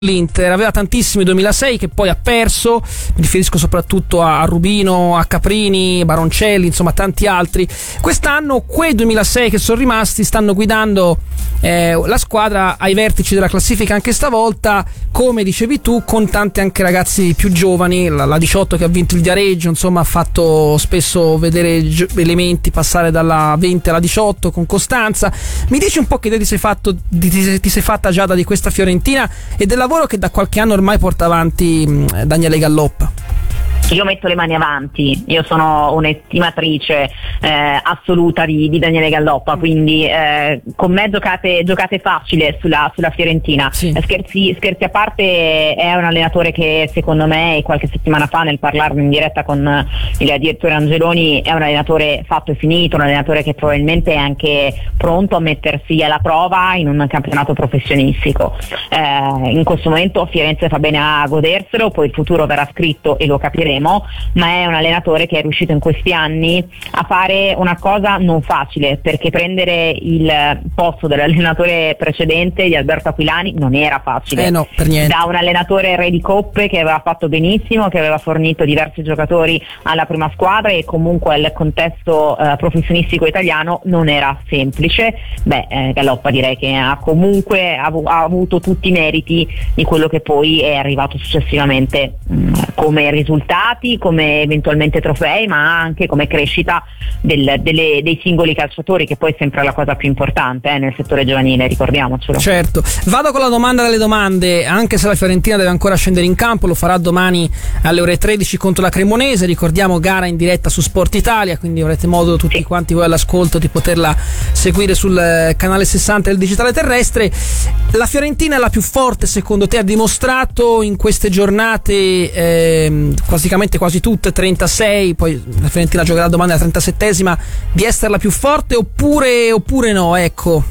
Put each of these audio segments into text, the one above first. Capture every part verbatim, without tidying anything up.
L'Inter aveva tantissimi duemilasei che poi ha perso, mi riferisco soprattutto a Rubino, a Caprini, Baroncelli, insomma tanti altri. Quest'anno quei duemilasei che sono rimasti stanno guidando eh, la squadra ai vertici della classifica anche stavolta, come dicevi tu, con tanti anche ragazzi più giovani. La, la diciotto che ha vinto il Viareggio, insomma ha fatto spesso vedere gi- elementi passare dalla venti alla diciotto con costanza. Mi dici un po' che idea ti sei fatto, di, ti, ti sei fatta Giada di questa Fiorentina e del lavoro che da qualche anno ormai porta avanti mh, Daniele Galloppa? Io metto le mani avanti, io sono un'estimatrice eh, assoluta di, di Daniele Galloppa, quindi eh, con me giocate, giocate facile sulla, sulla Fiorentina. Sì. Scherzi, scherzi a parte, è un allenatore che secondo me, e qualche settimana fa nel parlarne in diretta con il direttore Angeloni, è un allenatore fatto e finito, un allenatore che probabilmente è anche pronto a mettersi alla prova in un campionato professionistico. Eh, in questo momento Firenze fa bene a goderselo, poi il futuro verrà scritto e lo capiremo, ma è un allenatore che è riuscito in questi anni a fare una cosa non facile, perché prendere il posto dell'allenatore precedente di Alberto Aquilani non era facile. Eh no, per niente. Da un allenatore re di coppe che aveva fatto benissimo, che aveva fornito diversi giocatori alla prima squadra e comunque al contesto eh, professionistico italiano non era semplice. Beh, eh, Galloppa direi che ha comunque av- ha avuto tutti i meriti di quello che poi è arrivato successivamente mh, come risultati, come eventualmente trofei, ma anche come crescita del, delle, dei singoli calciatori, che poi è sempre la cosa più importante eh, nel settore giovanile, ricordiamocelo. Certo. Vado con la domanda delle domande. Anche se la Fiorentina deve ancora scendere in campo, lo farà domani alle ore tredici contro la Cremonese, ricordiamo gara in diretta su Sport Italia, quindi avrete modo tutti sì. quanti voi all'ascolto di poterla seguire sul canale sessanta del digitale terrestre. La Fiorentina è la più forte secondo te? Ha dimostrato in queste giornate eh, quasi quasi tutte, trentasei, poi la Fiorentina giocherà domani alla trentasettesima, di essere la più forte oppure, oppure no? Ecco.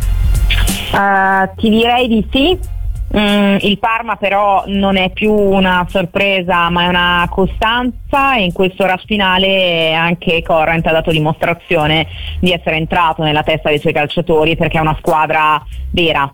Uh, ti direi di sì. Mm, il Parma però non è più una sorpresa, ma è una costanza, e in questo rush finale anche Corrent ha dato dimostrazione di essere entrato nella testa dei suoi calciatori, perché è una squadra vera,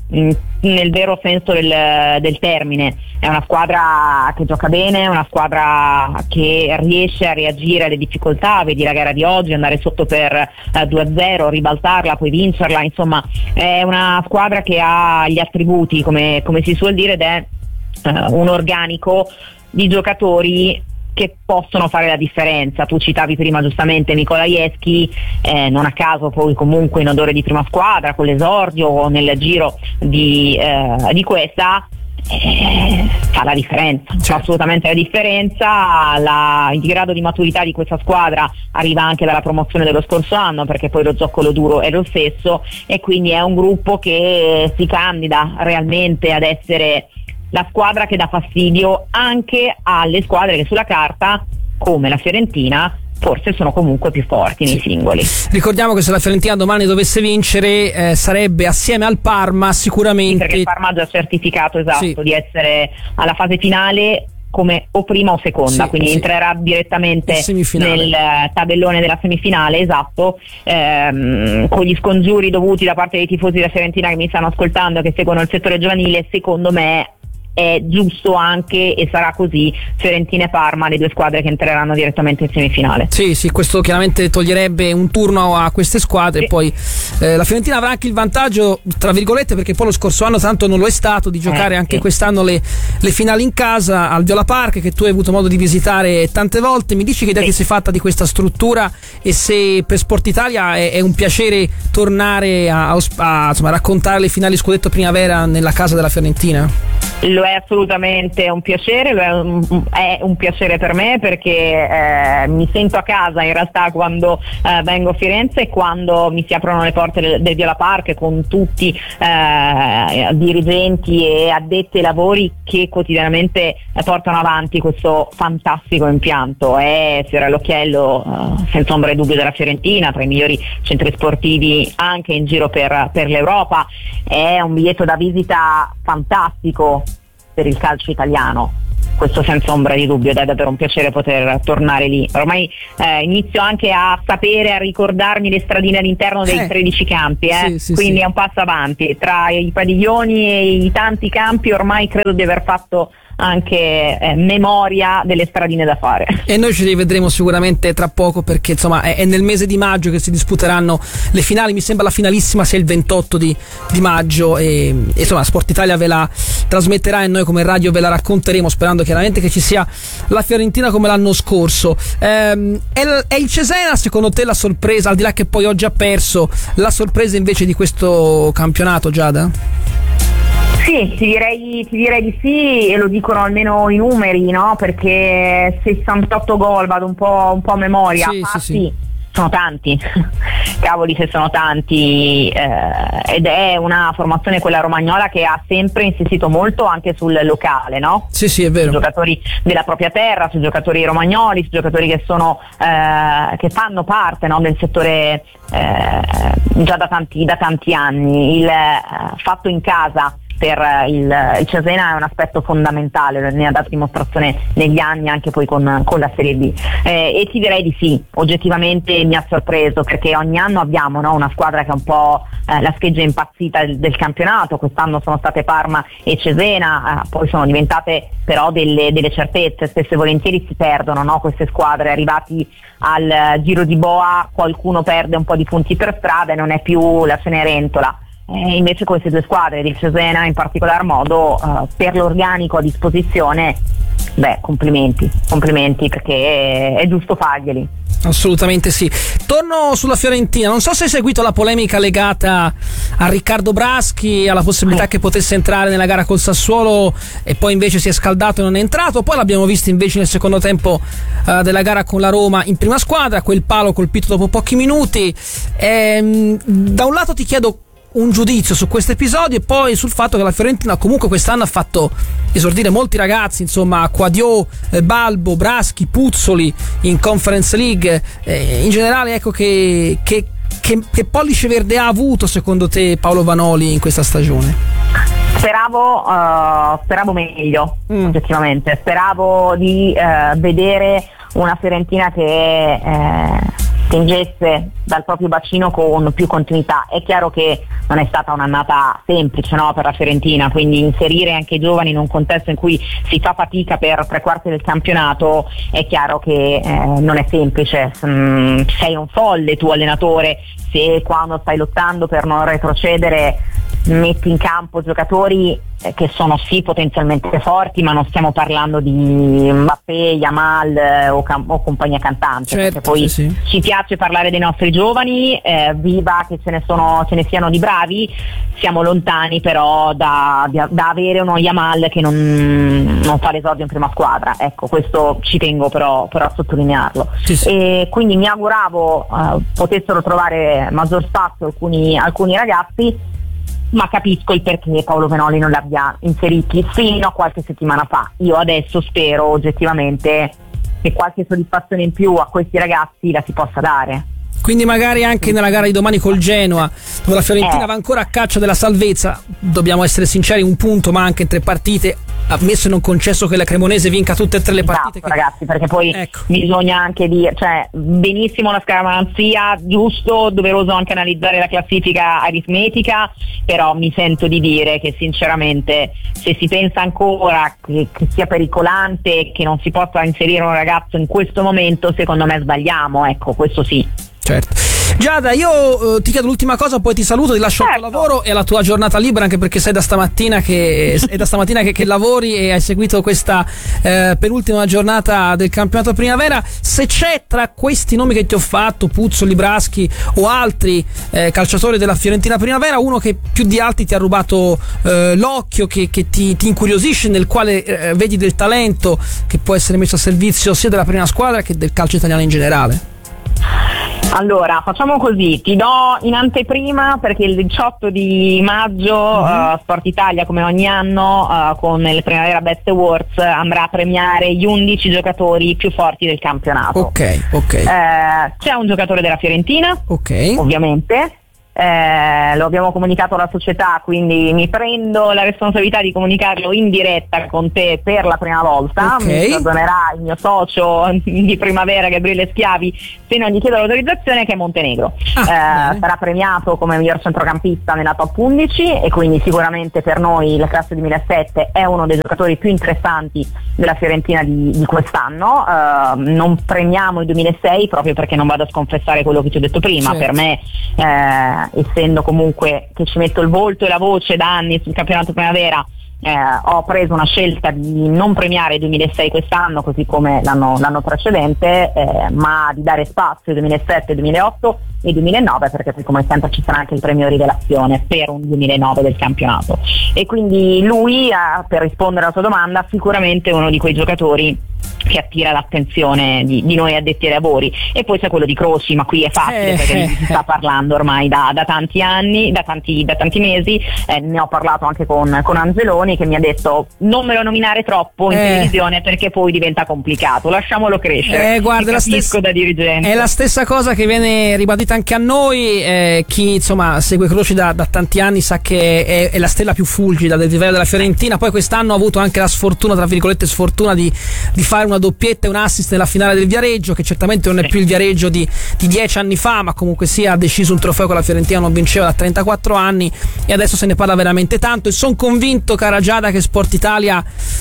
nel vero senso del, del termine. È una squadra che gioca bene, è una squadra che riesce a reagire alle difficoltà. Vedi la gara di oggi, andare sotto per eh, due a zero, ribaltarla, poi vincerla. Insomma, è una squadra che ha gli attributi, come, come si suol dire, ed è eh, un organico di giocatori che possono fare la differenza. Tu citavi prima giustamente Nikolajewski, eh, non a caso poi comunque in odore di prima squadra, con l'esordio o nel giro di, eh, di questa, eh, fa la differenza, certo. Fa assolutamente la differenza. La, il grado di maturità di questa squadra arriva anche dalla promozione dello scorso anno, perché poi lo zoccolo duro è lo stesso, e quindi è un gruppo che si candida realmente ad essere la squadra che dà fastidio anche alle squadre che sulla carta, come la Fiorentina, forse sono comunque più forti nei singoli. Ricordiamo che se la Fiorentina domani dovesse vincere eh, sarebbe assieme al Parma sicuramente, sì, perché il Parma ha già certificato, esatto, sì, di essere alla fase finale come o prima o seconda, sì, quindi sì, entrerà direttamente nel tabellone della semifinale, esatto, ehm, con gli scongiuri dovuti da parte dei tifosi della Fiorentina che mi stanno ascoltando, che seguono il settore giovanile. Secondo me è giusto anche, e sarà così, Fiorentina e Parma, le due squadre che entreranno direttamente in semifinale. Sì, sì, questo chiaramente toglierebbe un turno a queste squadre, sì. Poi eh, la Fiorentina avrà anche il vantaggio, tra virgolette, perché poi lo scorso anno tanto non lo è stato, di giocare eh, anche sì. quest'anno le, le finali in casa al Viola Park, che tu hai avuto modo di visitare tante volte. Mi dici che idea sì. ti sei fatta di questa struttura, e se per Sport Italia è, è un piacere tornare a, a, a insomma, raccontare le finali scudetto primavera nella casa della Fiorentina? Lo è assolutamente un piacere, lo è un, è un piacere per me, perché eh, mi sento a casa in realtà quando eh, vengo a Firenze, e quando mi si aprono le porte del, del Viola Park con tutti eh, dirigenti e addetti ai lavori che quotidianamente eh, portano avanti questo fantastico impianto. È fiore all'occhiello eh, senza ombra di dubbio della Fiorentina, tra i migliori centri sportivi anche in giro per, per l'Europa. È un biglietto da visita fantastico per il calcio italiano. questo senza ombra di dubbio, ed è davvero un piacere poter tornare lì. Ormai eh, inizio anche a sapere, a ricordarmi le stradine all'interno dei eh. tredici campi, eh? sì, sì, quindi sì. è un passo avanti, tra i padiglioni e i tanti campi ormai credo di aver fatto anche eh, memoria delle stradine da fare. E noi ci rivedremo sicuramente tra poco, perché insomma è, è nel mese di maggio che si disputeranno le finali. Mi sembra la finalissima sia il ventotto di, di maggio e, e insomma Sport Italia ve la trasmetterà e noi come radio ve la racconteremo, sperando chiaramente che ci sia la Fiorentina come l'anno scorso. Ehm, è, è il Cesena secondo te la sorpresa, al di là che poi oggi ha perso, la sorpresa invece di questo campionato, Giada? Sì, ti direi, ti direi di sì, e lo dicono almeno i numeri, no? Perché sessantotto gol, vado un po', un po' a memoria, sì, passi, sì, sì. sono tanti, cavoli se sono tanti, eh, ed è una formazione, quella romagnola, che ha sempre insistito molto anche sul locale, no? Sì, sì, è vero. Sui giocatori della propria terra, sui giocatori romagnoli, sui giocatori che sono eh, che fanno parte, no, del settore eh, già da tanti, da tanti anni. Il eh, fatto in casa per il, il Cesena è un aspetto fondamentale, ne ha dato dimostrazione negli anni anche poi con, con la Serie B, eh, e ti direi di sì, oggettivamente mi ha sorpreso, perché ogni anno abbiamo, no, una squadra che è un po' eh, la scheggia impazzita del, del campionato. Quest'anno sono state Parma e Cesena, eh, poi sono diventate però delle, delle certezze. Spesso e volentieri si perdono, no, queste squadre, arrivati al giro di boa qualcuno perde un po' di punti per strada e non è più la Cenerentola. E invece queste due squadre, del Cesena in particolar modo, uh, per l'organico a disposizione, beh, complimenti, complimenti, perché è, è giusto farglieli. Assolutamente sì. Torno sulla Fiorentina, non so se hai seguito la polemica legata a Riccardo Braschi, alla possibilità che potesse entrare nella gara col Sassuolo e poi invece si è scaldato e non è entrato. Poi l'abbiamo visto invece nel secondo tempo uh, della gara con la Roma in prima squadra, quel palo colpito dopo pochi minuti. E, da un lato ti chiedo un giudizio su questo episodio e poi sul fatto che la Fiorentina comunque quest'anno ha fatto esordire molti ragazzi, insomma Quadio, eh, Balbo, Braschi, Puzzoli in Conference League, eh, in generale, ecco, che, che, che, che pollice verde ha avuto secondo te Paolo Vanoli in questa stagione? Speravo, uh, speravo meglio, mm. oggettivamente, speravo di uh, vedere una Fiorentina che eh, tingesse dal proprio bacino con più continuità. È chiaro che non è stata un'annata semplice, no, per la Fiorentina, quindi inserire anche i giovani in un contesto in cui si fa fatica per tre quarti del campionato è chiaro che eh, non è semplice. Mm, sei un folle tu allenatore se quando stai lottando per non retrocedere metti in campo giocatori eh, che sono sì potenzialmente forti, ma non stiamo parlando di Mbappé, Yamal eh, o, cam- o compagnia cantante, certo, perché poi sì, sì. ci piace parlare dei nostri giovani, eh, viva che ce ne sono, ce ne siano di bravi, siamo lontani però da, da, da avere uno Yamal che non, non fa l'esordio in prima squadra. Ecco, questo ci tengo però, però a sottolinearlo. Sì, sì. E quindi mi auguravo uh, potessero trovare maggior spazio alcuni, alcuni ragazzi, ma capisco il perché Paolo Vanoli non li abbia inseriti fino a qualche settimana fa. Io adesso spero oggettivamente che qualche soddisfazione in più a questi ragazzi la si possa dare. Quindi magari anche nella gara di domani col Genoa, dove la Fiorentina eh. va ancora a caccia della salvezza, dobbiamo essere sinceri, un punto ma anche in tre partite, ammesso e non concesso che la Cremonese vinca tutte e tre le partite. Esatto, che... ragazzi, perché poi ecco. bisogna anche dire, cioè benissimo la scaramanzia, giusto, doveroso anche analizzare la classifica aritmetica, però mi sento di dire che sinceramente se si pensa ancora che, che sia pericolante, che non si possa inserire un ragazzo in questo momento, secondo me sbagliamo, ecco, questo sì. Certo. Giada, io eh, ti chiedo l'ultima cosa, poi ti saluto, ti lascio certo. il tuo lavoro e la tua giornata libera, anche perché sei da stamattina che, è da stamattina che, che lavori e hai seguito questa eh, penultima giornata del campionato primavera. Se c'è tra questi nomi che ti ho fatto, Puzzoli, Braschi o altri eh, calciatori della Fiorentina primavera, uno che più di altri ti ha rubato eh, l'occhio, che, che ti, ti incuriosisce, nel quale eh, vedi del talento che può essere messo a servizio sia della prima squadra che del calcio italiano in generale? Allora, facciamo così, ti do in anteprima perché il diciotto di maggio mm-hmm. uh, Sport Italia, come ogni anno, uh, con il Primavera Best Awards, andrà a premiare gli undici giocatori più forti del campionato. Ok, ok. Uh, c'è un giocatore della Fiorentina, ok, ovviamente, eh, lo abbiamo comunicato alla società, quindi mi prendo la responsabilità di comunicarlo in diretta con te per la prima volta. Okay. Mi perdonerà il mio socio di Primavera, Gabriele Schiavi, se non gli chiedo l'autorizzazione, che è Montenegro. Ah, eh, sarà premiato come miglior centrocampista nella top undici e quindi sicuramente per noi la classe duemilasette è uno dei giocatori più interessanti della Fiorentina di, di quest'anno. Uh, non premiamo il duemilasei proprio perché non vado a sconfessare quello che ti ho detto prima. Certo. Per me, eh, essendo comunque che ci metto il volto e la voce da anni sul campionato Primavera, Eh, ho preso una scelta di non premiare il duemilasei quest'anno così come l'anno, l'anno precedente, eh, ma di dare spazio al duemilasette, duemilaotto e duemilanove, perché poi come sempre ci sarà anche il premio rivelazione per un duemilanove del campionato. E quindi lui, eh, per rispondere alla tua domanda, sicuramente è uno di quei giocatori che attira l'attenzione di, di noi addetti ai lavori. E poi c'è quello di Croci, ma qui è facile eh, perché eh, si sta parlando ormai da, da tanti anni, da tanti, da tanti mesi. Eh, ne ho parlato anche con, con Angeloni, che mi ha detto non me lo nominare troppo in eh. televisione perché poi diventa complicato, lasciamolo crescere. Eh, guarda, la stessa, da dirigente. È la stessa cosa che viene ribadita anche a noi. Eh, chi insomma segue Croci da, da tanti anni sa che è, è la stella più fulgida del livello della Fiorentina. Poi quest'anno ha avuto anche la sfortuna, tra virgolette sfortuna, di, di fare una doppietta e un assist nella finale del Viareggio, che certamente non è più il Viareggio di, di dieci anni fa, ma comunque sia ha deciso un trofeo che la Fiorentina non vinceva da trentaquattro anni e adesso se ne parla veramente tanto. E sono convinto, cara Giada, che Sport Italia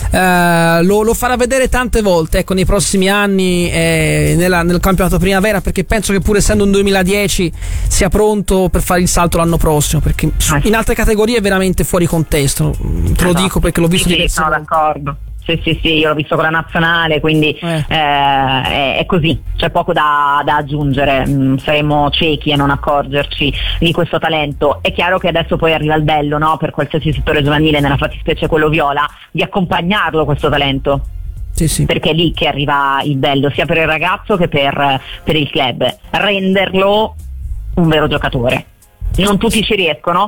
eh, lo, lo farà vedere tante volte, ecco, nei prossimi anni eh, nella, nel campionato Primavera, perché penso che pur essendo un duemiladieci sia pronto per fare il salto l'anno prossimo, perché in altre categorie è veramente fuori contesto. Te lo esatto. dico perché l'ho visto sì, diverse sono volte. d'accordo. Sì, sì, sì, io l'ho visto con la nazionale, quindi eh. Eh, è, è così, c'è poco da, da aggiungere. Mm, saremo ciechi a non accorgerci di questo talento. È chiaro che adesso poi arriva il bello, no? Per qualsiasi settore giovanile, nella fattispecie quello viola, di accompagnarlo questo talento. Sì, sì. Perché è lì che arriva il bello, sia per il ragazzo che per, per il club. Renderlo un vero giocatore. Non tutti ci riescono.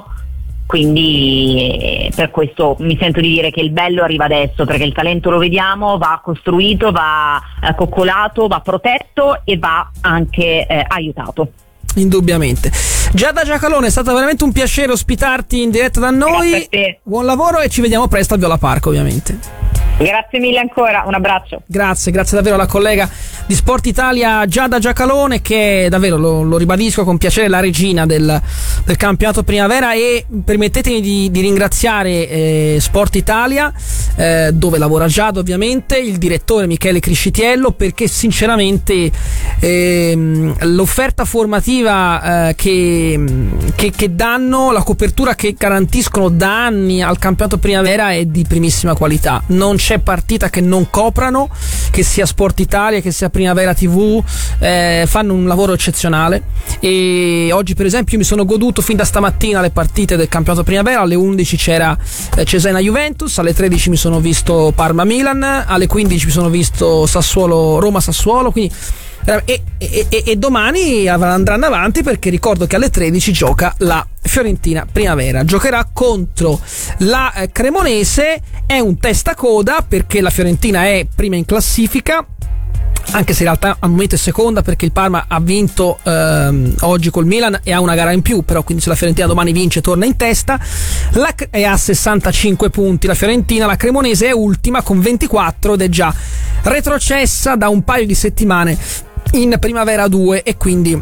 Quindi per questo mi sento di dire che il bello arriva adesso, perché il talento lo vediamo, va costruito, va eh, coccolato, va protetto e va anche eh, aiutato. Indubbiamente. Giada Giacalone, è stato veramente un piacere ospitarti in diretta da noi. Grazie a te. Buon lavoro e ci vediamo presto al Viola Park, ovviamente. Grazie mille ancora, un abbraccio. Grazie, grazie davvero alla collega di Sport Italia Giada Giacalone, che davvero lo, lo ribadisco con piacere, la regina del, del campionato Primavera. E permettetemi di, di ringraziare eh, Sport Italia, eh, dove lavora Giada ovviamente, il direttore Michele Criscitiello, perché sinceramente eh, l'offerta formativa eh, che, che, che danno, la copertura che garantiscono da anni al campionato Primavera è di primissima qualità. Non c'è partita che non coprano, che sia Sport Italia, che sia Primavera tivù, eh, fanno un lavoro eccezionale. E oggi per esempio mi sono goduto fin da stamattina le partite del campionato Primavera. Alle undici c'era eh, Cesena Juventus, alle tredici mi sono visto Parma Milan, alle quindici mi sono visto Sassuolo Roma Sassuolo, quindi E, e, e domani andranno avanti, perché ricordo che alle tredici gioca la Fiorentina Primavera, giocherà contro la Cremonese. È un testacoda perché la Fiorentina è prima in classifica, anche se in realtà al momento è seconda, perché il Parma ha vinto ehm, oggi col Milan e ha una gara in più, però quindi se la Fiorentina domani vince torna in testa. La, è a sessantacinque punti la Fiorentina, la Cremonese è ultima con ventiquattro ed è già retrocessa da un paio di settimane in Primavera due, e quindi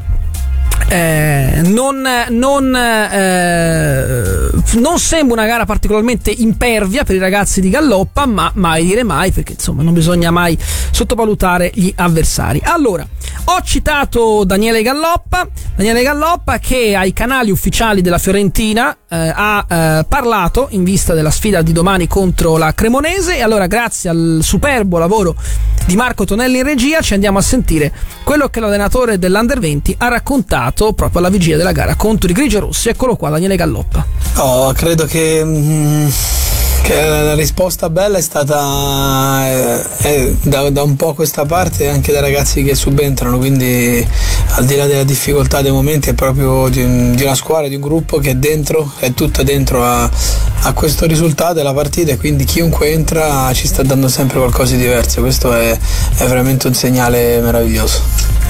eh, non, non, eh, non sembra una gara particolarmente impervia per i ragazzi di Galloppa, ma mai dire mai, perché insomma non bisogna mai sottovalutare gli avversari. Allora, ho citato Daniele Galloppa, Daniele Galloppa che ai canali ufficiali della Fiorentina eh, ha eh, parlato in vista della sfida di domani contro la Cremonese. E allora, grazie al superbo lavoro di Marco Tonelli in regia, ci andiamo a sentire quello che l'allenatore dell'Under venti ha raccontato proprio alla vigilia della gara contro i grigiorossi. Eccolo qua, Daniele Galloppa. Oh, credo che, mm, che la risposta bella è stata eh, eh, da, da un po' questa parte, anche dai ragazzi che subentrano, quindi al di là della difficoltà dei momenti è proprio di, un, di una squadra, di un gruppo che è dentro, è tutta dentro a, a questo risultato della partita, e quindi chiunque entra ci sta dando sempre qualcosa di diverso. Questo è, è veramente un segnale meraviglioso.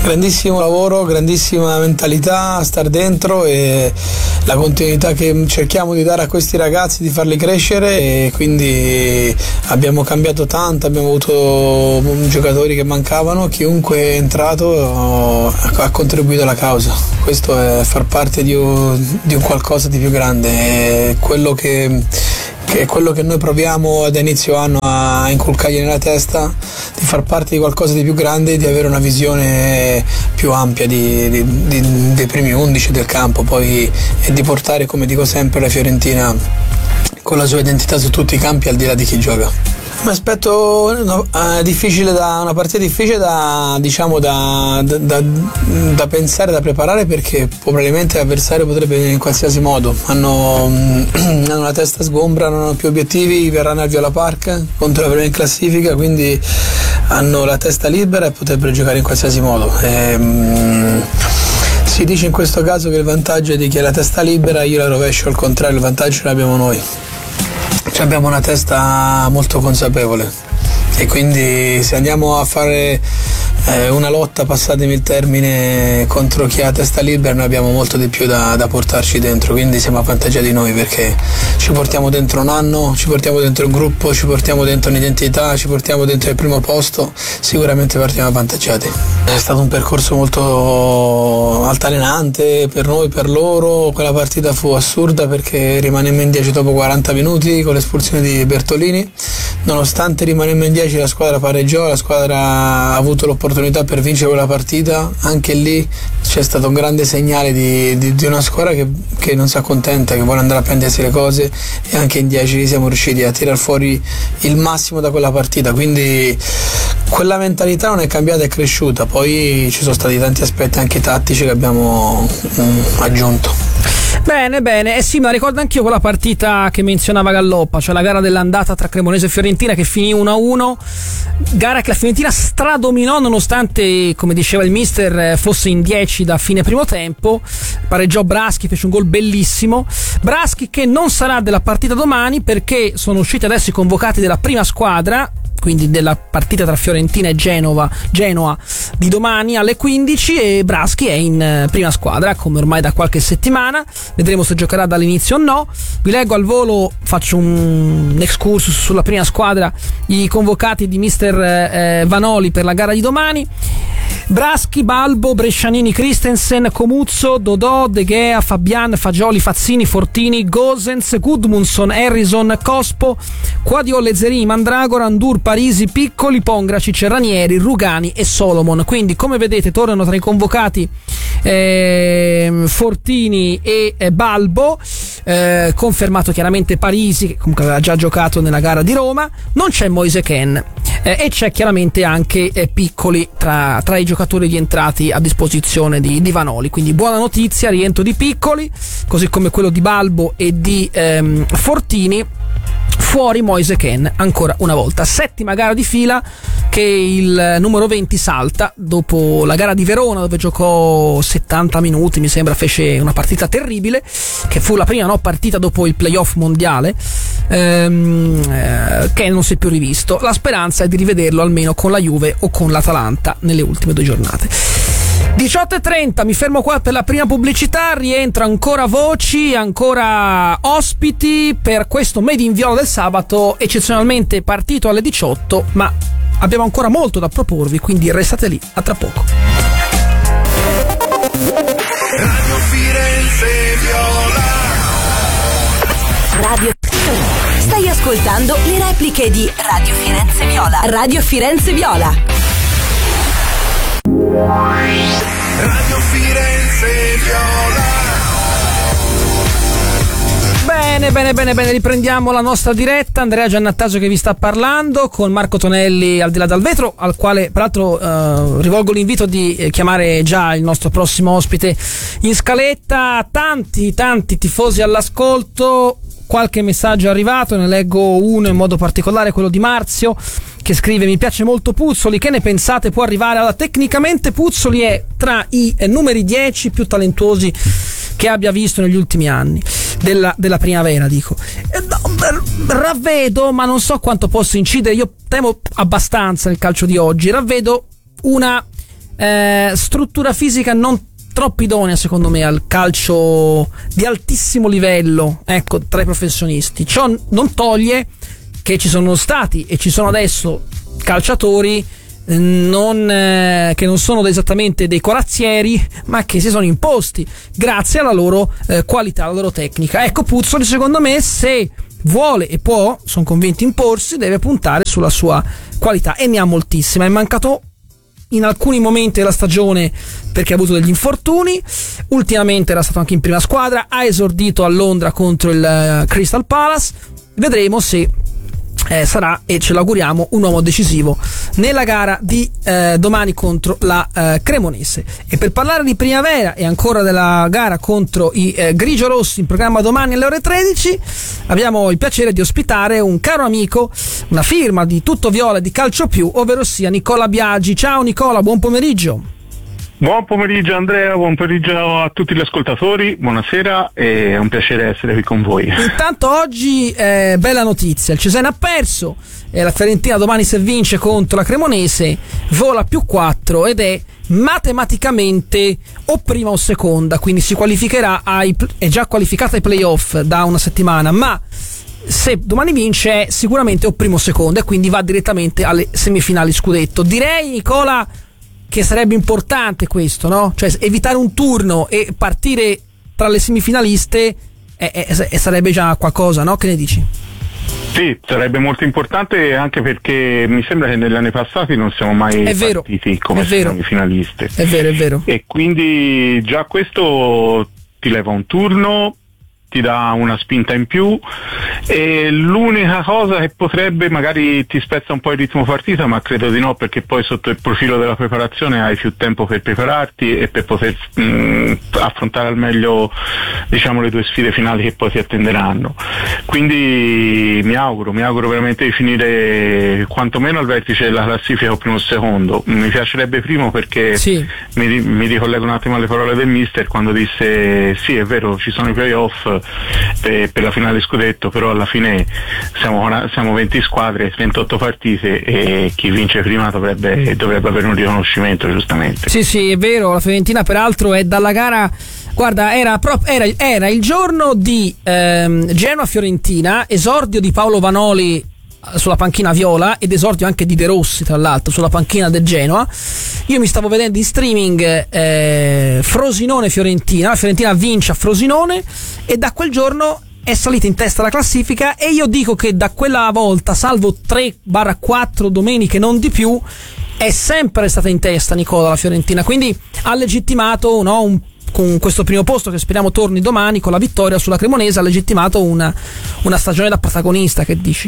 Grandissimo lavoro, grandissima mentalità, star dentro e la continuità che cerchiamo di dare a questi ragazzi, di farli crescere, e quindi abbiamo cambiato tanto, abbiamo avuto giocatori che mancavano, chiunque è entrato ha contribuito alla causa. Questo è far parte di un, di un qualcosa di più grande, è quello che che è quello che noi proviamo ad inizio anno a inculcargli nella testa, di far parte di qualcosa di più grande e di avere una visione più ampia di, di, di, dei primi undici del campo, poi, e di portare, come dico sempre, la Fiorentina con la sua identità su tutti i campi, al di là di chi gioca. Mi aspetto no, eh, difficile da, una partita difficile da, diciamo, da, da, da, da pensare, da preparare, perché probabilmente l'avversario potrebbe venire in qualsiasi modo. Hanno, hanno la testa sgombra, non hanno più obiettivi, verranno al Viola Park contro la prima in classifica, quindi hanno la testa libera e potrebbero giocare in qualsiasi modo. E, mm, si dice in questo caso che il vantaggio è di chi ha la testa libera, io la rovescio al contrario, il vantaggio ce l'abbiamo noi. Abbiamo una testa molto consapevole e quindi se andiamo a fare eh, una lotta, passatemi il termine, contro chi ha testa libera, noi abbiamo molto di più da, da portarci dentro, quindi siamo avvantaggiati noi perché ci portiamo dentro un anno, ci portiamo dentro un gruppo, ci portiamo dentro un'identità, ci portiamo dentro il primo posto, sicuramente partiamo avvantaggiati. È stato un percorso molto altalenante per noi, per loro. Quella partita fu assurda perché rimanemmo in dieci dopo quaranta minuti con l'espulsione di Bertolini. Nonostante rimanemmo in dieci, la squadra pareggiò, la squadra ha avuto l'opportunità per vincere quella partita. Anche lì c'è stato un grande segnale di, di, di una squadra che, che non si accontenta, che vuole andare a prendersi le cose, e anche in dieci siamo riusciti a tirar fuori il massimo da quella partita, quindi quella mentalità non è cambiata, è cresciuta. Poi ci sono stati tanti aspetti anche tattici che abbiamo um, aggiunto. Bene, bene, eh sì, ma ricordo anch'io quella partita che menzionava Galloppa, cioè la gara dell'andata tra Cremonese e Fiorentina, che finì uno a uno, gara che la Fiorentina stradominò nonostante, come diceva il mister, fosse in dieci da fine primo tempo. Pareggiò Braschi, fece un gol bellissimo. Braschi che non sarà della partita domani perché sono usciti adesso i convocati della prima squadra, quindi della partita tra Fiorentina e Genova, Genoa di domani alle quindici, e Braschi è in prima squadra come ormai da qualche settimana. Vedremo se giocherà dall'inizio o no. Vi leggo al volo, faccio un excursus sulla prima squadra, i convocati di mister eh, Vanoli per la gara di domani: Braschi, Balbo, Brescianini, Christensen, Comuzzo, Dodò, De Gea, Fabian, Fagioli, Fazzini, Fortini, Gosens, Gudmundsson, Harrison, Cospo, Quadio, Zerini, Mandragora, Andur, Parisi, Piccoli, Pongracic, Ranieri, Rugani e Solomon. Quindi, come vedete, tornano tra i convocati eh, Fortini e eh, Balbo, eh, confermato chiaramente Parisi, che comunque aveva già giocato nella gara di Roma. Non c'è Moise Kean eh, e c'è chiaramente anche eh, Piccoli tra, tra i giocatori rientrati a disposizione di, di Vanoli. Quindi buona notizia, rientro di Piccoli, così come quello di Balbo e di ehm, Fortini. Fuori Moise Kean ancora una volta, settima gara di fila che il numero venti salta dopo la gara di Verona, dove giocò settanta minuti, mi sembra, fece una partita terribile, che fu la prima no, partita dopo il playoff mondiale. ehm, eh, Kean non si è più rivisto. La speranza è di rivederlo almeno con la Juve o con l'Atalanta nelle ultime due giornate. diciotto e trenta, mi fermo qua per la prima pubblicità, rientro ancora voci, ancora ospiti per questo Made in Viola del sabato, eccezionalmente partito alle diciotto, ma abbiamo ancora molto da proporvi, quindi restate lì, a tra poco. Radio Firenze Viola. Radio. Stai ascoltando le repliche di Radio Firenze Viola. Radio Firenze Viola. Radio Firenze Viola. Bene, bene, bene, bene, riprendiamo la nostra diretta. Andrea Giannattasio che vi sta parlando, con Marco Tonelli al di là dal vetro, al quale peraltro eh, rivolgo l'invito di eh, chiamare già il nostro prossimo ospite in scaletta. Tanti, tanti tifosi all'ascolto. Qualche messaggio è arrivato, ne leggo uno in modo particolare, quello di Marzio, che scrive: mi piace molto Puzzoli, che ne pensate? Può arrivare? Allora, tecnicamente Puzzoli è tra i eh, numeri dieci più talentuosi che abbia visto negli ultimi anni della, della primavera, dico. Eh, no, ravvedo, ma non so quanto possa incidere, io temo abbastanza nel calcio di oggi, ravvedo una eh, struttura fisica non troppo idonea secondo me al calcio di altissimo livello, ecco, tra i professionisti. Ciò non toglie che ci sono stati e ci sono adesso calciatori non, eh, che non sono esattamente dei corazzieri, ma che si sono imposti grazie alla loro eh, qualità, alla loro tecnica. Ecco, Puzzoli secondo me, se vuole e può, sono convinto, imporsi, deve puntare sulla sua qualità, e ne ha moltissima. È mancato in alcuni momenti della stagione perché ha avuto degli infortuni, ultimamente era stato anche in prima squadra, ha esordito a Londra contro il uh, Crystal Palace. Vedremo se Eh, sarà, e ce l'auguriamo, un uomo decisivo nella gara di eh, domani contro la eh, Cremonese. E per parlare di primavera e ancora della gara contro i eh, grigiorossi in programma domani alle ore tredici, abbiamo il piacere di ospitare un caro amico, una firma di Tutto Viola e di Calcio Più, ovvero sia Nicola Biagi. Ciao Nicola, buon pomeriggio. Buon pomeriggio Andrea, buon pomeriggio a tutti gli ascoltatori, buonasera, è un piacere essere qui con voi. Intanto oggi eh, bella notizia, il Cesena ha perso, e la Fiorentina domani, se vince contro la Cremonese, vola più quattro ed è matematicamente o prima o seconda, quindi si qualificherà ai, è già qualificata ai playoff da una settimana, ma se domani vince è sicuramente o primo o seconda, e quindi va direttamente alle semifinali scudetto. Direi, Nicola, che sarebbe importante questo, no? Cioè evitare un turno e partire tra le semifinaliste è, è, è, sarebbe già qualcosa, no? Che ne dici? Sì, sarebbe molto importante, anche perché mi sembra che negli anni passati non siamo mai è vero, partiti come semifinaliste. È vero, è vero. E quindi già questo ti leva un turno, ti dà una spinta in più, e l'unica cosa che potrebbe, magari ti spezza un po' il ritmo partita, ma credo di no, perché poi sotto il profilo della preparazione hai più tempo per prepararti e per poter mh, affrontare al meglio, diciamo, le due sfide finali che poi ti attenderanno. Quindi mi auguro, mi auguro veramente di finire quantomeno al vertice della classifica o primo o secondo. Mi piacerebbe primo, perché sì. mi, mi ricollego un attimo alle parole del mister quando disse sì, è vero, ci sono i playoff per, per la finale scudetto, però alla fine siamo, siamo venti squadre, ventotto partite, e chi vince prima dovrebbe, dovrebbe avere un riconoscimento, giustamente. Sì, sì, è vero. La Fiorentina peraltro è dalla gara, guarda, era, prop, era, era il giorno di ehm, Genoa-Fiorentina, esordio di Paolo Vanoli sulla panchina viola ed esordio anche di De Rossi, tra l'altro, sulla panchina del Genoa. Io mi stavo vedendo in streaming eh, Frosinone-Fiorentina, la Fiorentina vince a Frosinone e da quel giorno è salita in testa alla classifica, e io dico che da quella volta, salvo tre quattro domeniche, non di più, è sempre stata in testa, Nicola, la Fiorentina, quindi ha legittimato, no, un con questo primo posto che speriamo torni domani con la vittoria sulla Cremonese, ha legittimato una, una stagione da protagonista. Che dici?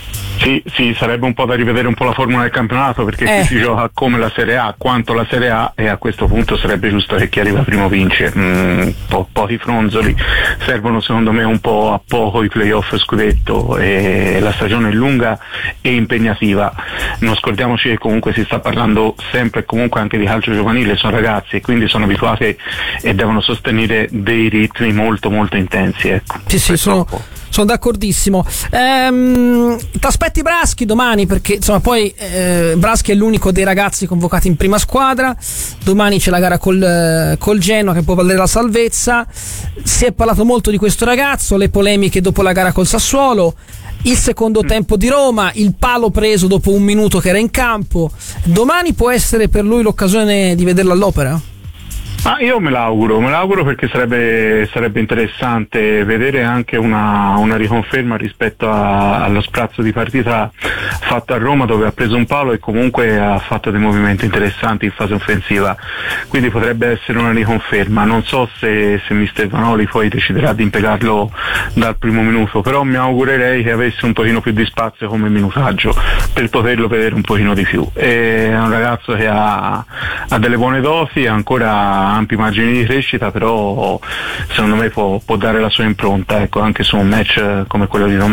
Sì, sì, sarebbe un po' da rivedere un po' la formula del campionato, perché eh. qui si gioca come la Serie A, quanto la Serie A, e a questo punto sarebbe giusto che chi arriva primo vince. Mm, po- pochi fronzoli, servono secondo me un po' a poco i playoff scudetto, e la stagione è lunga e impegnativa. Non scordiamoci che comunque si sta parlando sempre e comunque anche di calcio giovanile, sono ragazzi e quindi sono abituati e devono sostenere dei ritmi molto molto intensi, ecco. Sì, sì, sono, sono d'accordissimo. Ehm, ti aspetti Braschi domani, perché insomma poi eh, Braschi è l'unico dei ragazzi convocati in prima squadra. Domani c'è la gara col, col Genoa che può valere la salvezza. Si è parlato molto di questo ragazzo, le polemiche dopo la gara col Sassuolo, il secondo tempo di Roma, il palo preso dopo un minuto che era in campo. Domani può essere per lui l'occasione di vederlo all'opera? Ah, io me l'auguro, me l'auguro perché sarebbe, sarebbe interessante vedere anche una, una riconferma rispetto a, allo sprazzo di partita fatto a Roma, dove ha preso un palo e comunque ha fatto dei movimenti interessanti in fase offensiva, quindi potrebbe essere una riconferma. Non so se, se mister Vanoli poi deciderà di impiegarlo dal primo minuto, però mi augurerei che avesse un pochino più di spazio come minutaggio per poterlo vedere un pochino di più. È un ragazzo che ha, ha delle buone doti, ha ancora ampi margini di crescita, però secondo me può, può dare la sua impronta, ecco, anche su un match come quello di domani.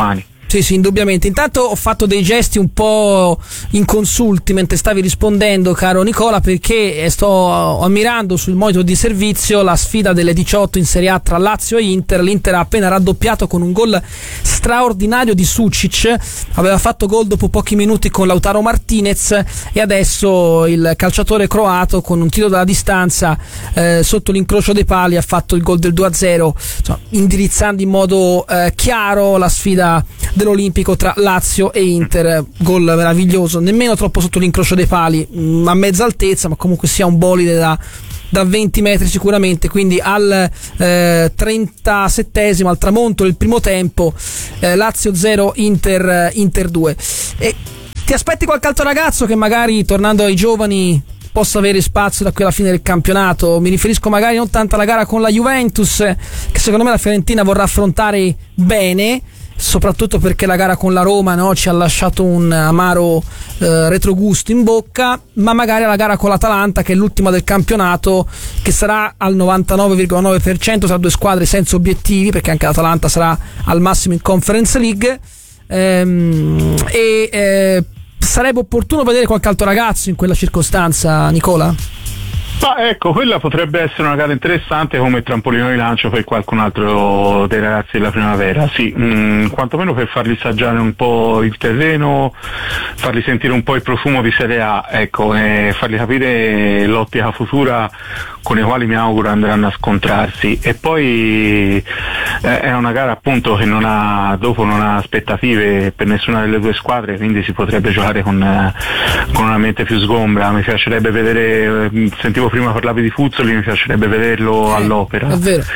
Sì, sì, indubbiamente. Intanto ho fatto dei gesti un po' inconsulti mentre stavi rispondendo, caro Nicola, perché sto ammirando sul monitor di servizio la sfida delle diciotto in Serie A tra Lazio e Inter. L'Inter ha appena raddoppiato con un gol straordinario di Sucic, aveva fatto gol dopo pochi minuti con Lautaro Martinez, e adesso il calciatore croato con un tiro dalla distanza eh, sotto l'incrocio dei pali ha fatto il gol del due a zero, insomma, indirizzando in modo eh, chiaro la sfida dell'Olimpico tra Lazio e Inter. Gol meraviglioso, nemmeno troppo sotto l'incrocio dei pali, a mezza altezza, ma comunque sia un bolide da, da venti metri sicuramente. Quindi al eh, trentasettesimo, al tramonto del primo tempo, eh, Lazio zero, Inter, Inter due. E ti aspetti qualche altro ragazzo che magari, tornando ai giovani, possa avere spazio da qui alla fine del campionato? Mi riferisco magari non tanto alla gara con la Juventus, che secondo me la Fiorentina vorrà affrontare bene, soprattutto perché la gara con la Roma, no, ci ha lasciato un amaro eh, retrogusto in bocca, ma magari la gara con l'Atalanta, che è l'ultima del campionato, che sarà al novantanove virgola nove per cento tra due squadre senza obiettivi, perché anche l'Atalanta sarà al massimo in Conference League, ehm, e eh, sarebbe opportuno vedere qualche altro ragazzo in quella circostanza, Nicola? Ah, ecco, quella potrebbe essere una gara interessante come trampolino di lancio per qualcun altro dei ragazzi della primavera, sì, mh, quantomeno per farli assaggiare un po' il terreno, farli sentire un po' il profumo di Serie A, ecco, e fargli capire l'ottica futura con i quali mi auguro andranno a scontrarsi. E poi eh, è una gara appunto che non ha, dopo non ha aspettative per nessuna delle due squadre, quindi si potrebbe giocare con, eh, con una mente più sgombra. Mi piacerebbe vedere, eh, sentivo prima parlavi di Fuzzoli, mi piacerebbe vederlo eh, all'Opera, è vero.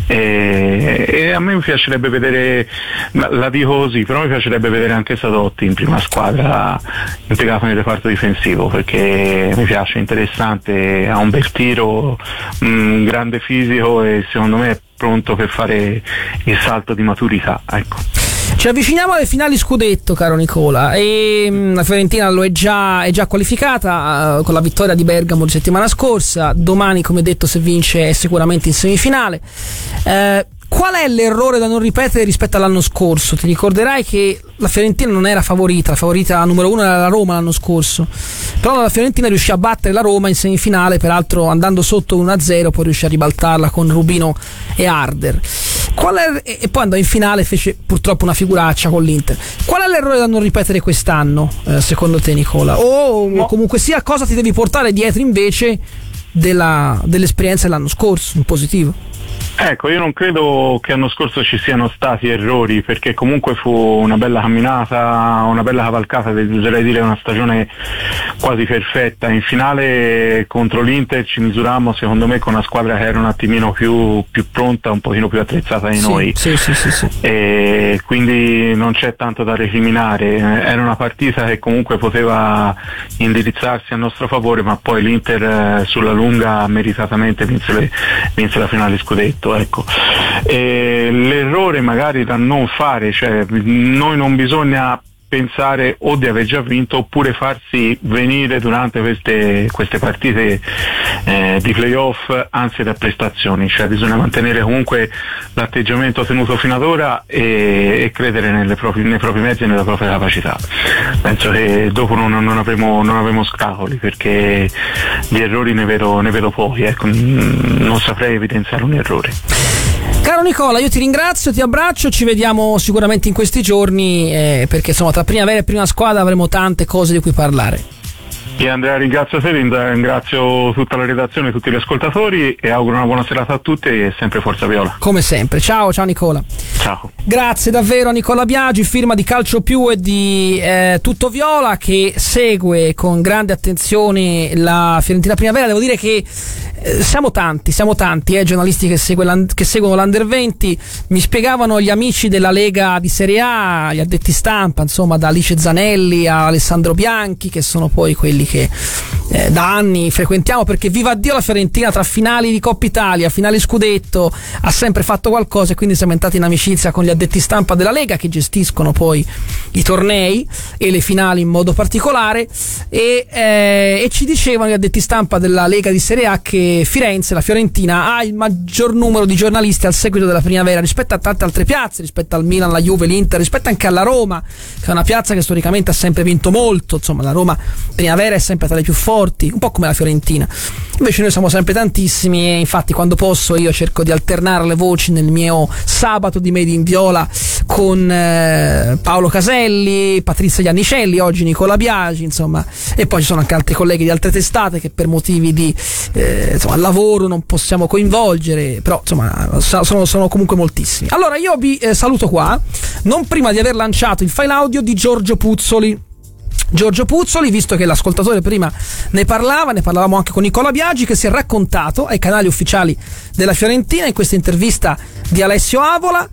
E, e a me mi piacerebbe vedere, la dico così, però mi piacerebbe vedere anche Sadotti in prima squadra impiegato nel reparto difensivo, perché mi piace, interessante, ha un bel tiro, un grande fisico e secondo me è pronto per fare il salto di maturità, ecco. Ci avviciniamo alle finali scudetto, caro Nicola, e mh, la Fiorentina lo è già, è già qualificata uh, con la vittoria di Bergamo di settimana scorsa. Domani, come detto, se vince è sicuramente in semifinale. Uh, Qual è l'errore da non ripetere rispetto all'anno scorso? Ti ricorderai che la Fiorentina non era favorita, la favorita numero uno era la Roma l'anno scorso, però la Fiorentina riuscì a battere la Roma in semifinale, peraltro andando sotto uno a zero, poi riuscì a ribaltarla con Rubino e Harder. Qual è, e poi andò in finale, fece purtroppo una figuraccia con l'Inter. Qual è l'errore da non ripetere quest'anno, eh, secondo te, Nicola? O no. Comunque sia, cosa ti devi portare dietro invece della, dell'esperienza dell'anno scorso, in positivo? Ecco, io non credo che l'anno scorso ci siano stati errori, perché comunque fu una bella camminata, una bella cavalcata, oserei dire una stagione quasi perfetta. In finale contro l'Inter ci misurammo secondo me con una squadra che era un attimino più, più pronta, un pochino più attrezzata di sì, noi, sì, sì, sì, sì. E quindi non c'è tanto da recriminare. Era una partita che comunque poteva indirizzarsi a nostro favore, ma poi l'Inter sulla lunga meritatamente vinse, le, vinse la finale scudetto. Ecco. E l'errore magari da non fare, cioè noi non bisogna pensare o di aver già vinto oppure farsi venire durante queste, queste partite eh, di playoff ansia da prestazioni, cioè bisogna mantenere comunque l'atteggiamento tenuto fino ad ora e, e credere nelle proprie, nei propri mezzi e nella propria capacità. Penso che dopo non, non, avremo, non avremo scacoli, perché di errori ne vedo, ne vedo pochi, ecco. Non saprei evidenziare un errore. Caro Nicola, io ti ringrazio, ti abbraccio, ci vediamo sicuramente in questi giorni, eh, perché insomma tra primavera e prima squadra avremo tante cose di cui parlare. Io Andrea ringrazio te, ringrazio tutta la redazione, tutti gli ascoltatori e auguro una buona serata a tutti e sempre Forza Viola. Come sempre, ciao, ciao Nicola. Ciao. Grazie davvero a Nicola Biagi, firma di Calcio Più e di eh, Tutto Viola, che segue con grande attenzione la Fiorentina Primavera. Devo dire che eh, siamo tanti, siamo tanti eh, giornalisti che, segue che seguono l'Under venti. Mi spiegavano gli amici della Lega di Serie A, gli addetti stampa, insomma da Alice Zanelli a Alessandro Bianchi, che sono poi quelli che eh, da anni frequentiamo, perché viva Dio la Fiorentina tra finali di Coppa Italia, finali scudetto, ha sempre fatto qualcosa, e quindi siamo entrati in amicizia con gli addetti stampa della Lega, che gestiscono poi i tornei e le finali in modo particolare, e, eh, e ci dicevano gli addetti stampa della Lega di Serie A che Firenze, la Fiorentina, ha il maggior numero di giornalisti al seguito della primavera rispetto a tante altre piazze, rispetto al Milan, la Juve, l'Inter, rispetto anche alla Roma, che è una piazza che storicamente ha sempre vinto molto. Insomma, la Roma primavera è sempre tra le più forti, un po' come la Fiorentina. Invece noi siamo sempre tantissimi, e infatti quando posso io cerco di alternare le voci nel mio sabato di Made in Viola con eh, Paolo Caselli, Patrizia Iannicelli, oggi Nicola Biagi, insomma, e poi ci sono anche altri colleghi di altre testate che per motivi di eh, insomma, lavoro non possiamo coinvolgere, però insomma sono, sono comunque moltissimi. Allora io vi eh, saluto qua, non prima di aver lanciato il file audio di Giorgio Puzzoli. Giorgio Puzzoli, visto che l'ascoltatore prima ne parlava, ne parlavamo anche con Nicola Biagi, che si è raccontato ai canali ufficiali della Fiorentina in questa intervista di Alessio Avola.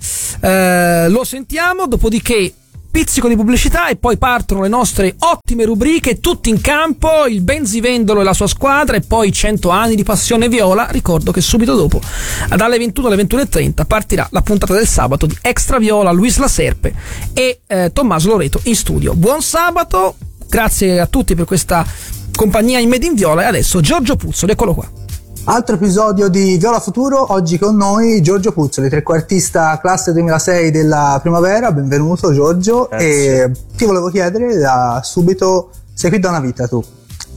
Eh, lo sentiamo, dopodiché pizzico di pubblicità e poi partono le nostre ottime rubriche, tutti in campo, il Benzivendolo e la sua squadra, e poi cento anni di passione viola. Ricordo che subito dopo, dalle ventuno alle ventuno e trenta, partirà la puntata del sabato di Extra Viola, Luis La Serpe e eh, Tommaso Loreto in studio. Buon sabato, grazie a tutti per questa compagnia in Made in Viola, e adesso Giorgio Puzzoli, eccolo qua. Altro episodio di Viola Futuro, oggi con noi Giorgio Puzzoli, trequartista classe duemilasei della primavera. Benvenuto Giorgio. Grazie. E ti volevo chiedere da subito, sei qui da una vita tu,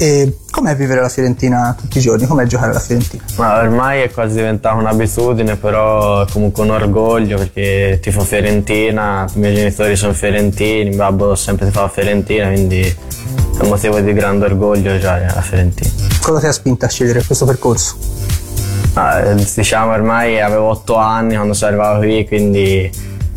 e com'è vivere la Fiorentina tutti i giorni, com'è giocare alla Fiorentina? Ma ormai è quasi diventata un'abitudine, però è comunque un orgoglio, perché tifo Fiorentina, i miei genitori sono fiorentini, mio babbo sempre tifava Fiorentina, quindi è un motivo di grande orgoglio già la Fiorentina. Cosa ti ha spinto a scegliere questo percorso? Ah, diciamo ormai avevo otto anni quando sono arrivato qui, quindi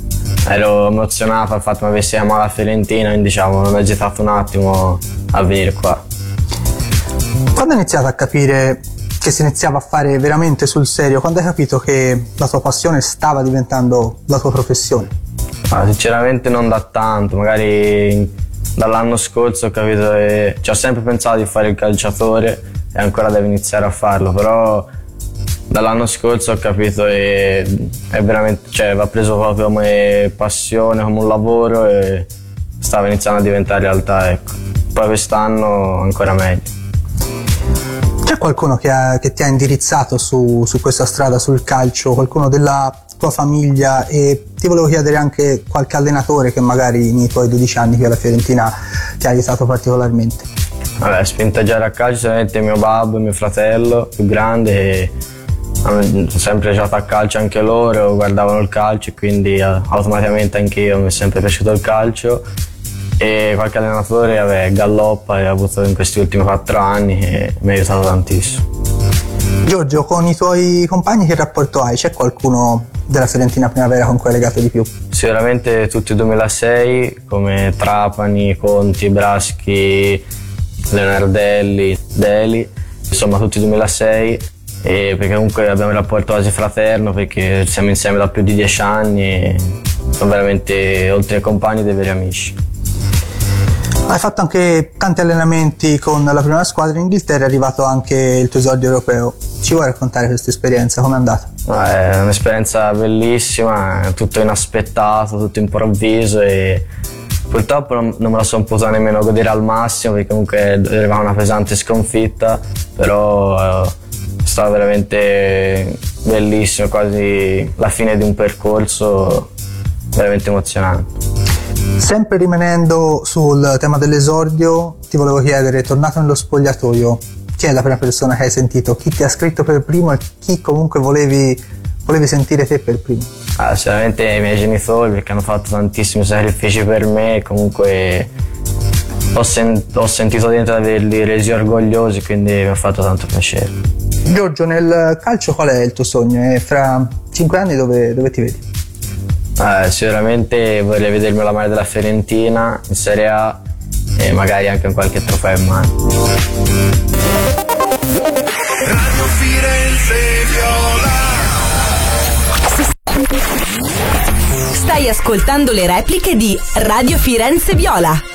ero emozionato al fatto che mi avessi chiamato la Fiorentina, quindi diciamo non ho esitato un attimo a venire qua. Quando hai iniziato a capire che si iniziava a fare veramente sul serio, quando hai capito che la tua passione stava diventando la tua professione? Ah, sinceramente non da tanto, magari dall'anno scorso ho capito che ci ho sempre pensato di fare il calciatore e ancora devo iniziare a farlo, però dall'anno scorso ho capito che è veramente, cioè, va preso proprio come passione, come un lavoro, e stava iniziando a diventare realtà, ecco. Poi quest'anno ancora meglio. C'è qualcuno che, ha, che ti ha indirizzato su, su questa strada, sul calcio, qualcuno della tua famiglia, e ti volevo chiedere anche qualche allenatore che magari nei tuoi dodici anni qui alla Fiorentina ti ha aiutato particolarmente? Vabbè, spinta già a calcio sicuramente mio babbo e mio fratello più grande, e hanno sempre giocato a calcio anche loro, guardavano il calcio, e quindi automaticamente anch'io mi è sempre piaciuto il calcio. E qualche allenatore, vabbè, Galloppa, che ho avuto in questi ultimi quattro anni, e mi ha aiutato tantissimo. Giorgio, con i tuoi compagni che rapporto hai? C'è qualcuno della Fiorentina primavera con cui hai legato di più? Sicuramente tutti i duemilasei, come Trapani, Conti, Braschi, Leonardelli, Deli, insomma tutti i duemilasei, e perché comunque abbiamo un rapporto quasi fraterno, perché siamo insieme da più di dieci anni e sono veramente, oltre ai compagni, dei veri amici. Hai fatto anche tanti allenamenti con la prima squadra in Inghilterra, è arrivato anche il tuo esordio europeo. Ci vuoi raccontare questa esperienza? Com'è andata? È un'esperienza bellissima, tutto inaspettato, tutto improvviso, e purtroppo non, non me la sono potuta nemmeno godere al massimo, perché comunque arrivava una pesante sconfitta, però è stato veramente bellissimo, quasi la fine di un percorso veramente emozionante. Sempre rimanendo sul tema dell'esordio, ti volevo chiedere, tornato nello spogliatoio, chi è la prima persona che hai sentito? Chi ti ha scritto per primo e chi comunque volevi, volevi sentire te per primo? Ah, sicuramente i miei genitori, perché hanno fatto tantissimi sacrifici per me, e comunque ho, sen- ho sentito dentro di averli resi orgogliosi, quindi mi ha fatto tanto piacere. Giorgio, nel calcio qual è il tuo sogno? E fra cinque anni dove, dove ti vedi? Eh, sicuramente vorrei vedermi la maglia della Fiorentina in Serie A, e magari anche in qualche trofeo in mano. Radio Firenze Viola. Stai ascoltando le repliche di Radio Firenze Viola.